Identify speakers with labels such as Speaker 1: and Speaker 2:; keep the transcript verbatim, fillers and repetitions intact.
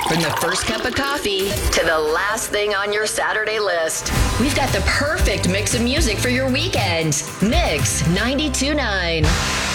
Speaker 1: From the first cup of coffee to the last thing on your Saturday list, we've got the perfect mix of music for your weekend. Mix ninety-two point nine.